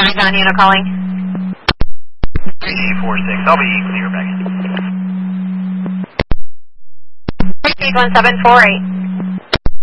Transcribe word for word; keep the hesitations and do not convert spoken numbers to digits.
John Uno calling. three four six. I'll be clear back in. three one seven four eight.